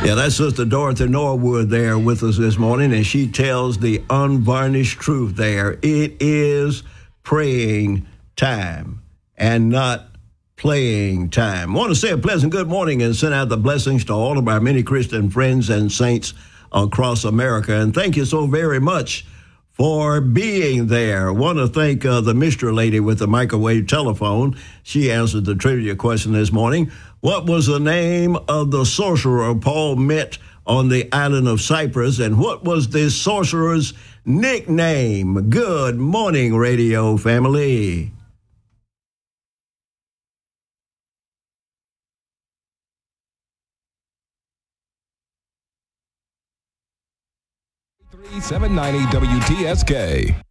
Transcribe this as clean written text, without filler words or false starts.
Yeah, that's Sister Dorothy Norwood there with us this morning, and she tells the unvarnished truth there. It is praying time and not playing time. I want to say a pleasant good morning and send out the blessings to all of our many Christian friends and saints across America. And thank you so very much for being there. I want to thank the mystery lady with the microwave telephone. She answered the trivia question this morning. What was the name of the sorcerer Paul met on the island of Cyprus, and what was this sorcerer's nickname? Good morning, radio family. $790 WTSK.